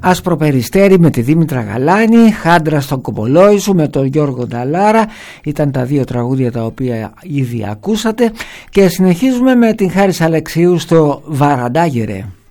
Άσπρο Περιστέρι με τη Δήμητρα Γαλάνη, Χάντρα στον Κομπολόησου με τον Γιώργο Νταλάρα, ήταν τα δύο τραγούδια τα οποία ήδη ακούσατε, και συνεχίζουμε με την Χάρις Αλεξίου στο Βαραντάγερε.